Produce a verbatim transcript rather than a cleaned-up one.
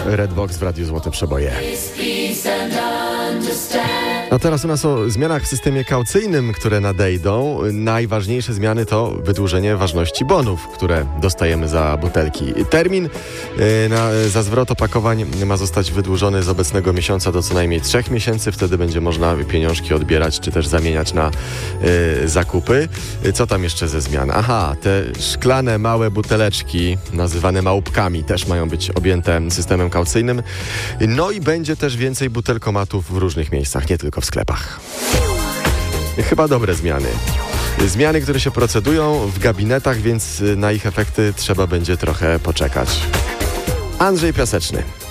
Redbox w Radiu Złote Przeboje. A teraz u nas o zmianach w systemie kaucyjnym, które nadejdą. Najważniejsze zmiany to wydłużenie ważności bonów, które dostajemy za butelki. Termin y, na, za zwrot opakowań ma zostać wydłużony z obecnego miesiąca do co najmniej trzech miesięcy. Wtedy będzie można pieniążki odbierać czy też zamieniać na y, zakupy. Co tam jeszcze ze zmian? Aha, te szklane, małe buteleczki, nazywane małpkami, też mają być objęte systemem kaucyjnym. No i będzie też więcej butelkomatów w różnych miejscach, nie tylko w sklepach. Chyba dobre zmiany. Zmiany, które się procedują w gabinetach, więc na ich efekty trzeba będzie trochę poczekać. Andrzej Piaseczny.